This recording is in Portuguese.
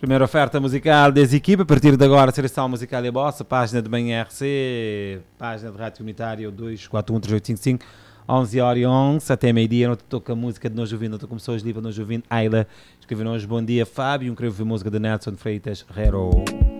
Primeira oferta musical das equipas, a partir de agora, seleção musical é vossa, página de manhã RC, página de rádio comunitária 2413855, 11h11, até meio-dia, não te toca a música de nós ouvindo, não te começou a livre, nós ouvindo, Ayla, escreveu-nos, bom dia, Fábio, escreveu a música de Nelson Freitas, Hero.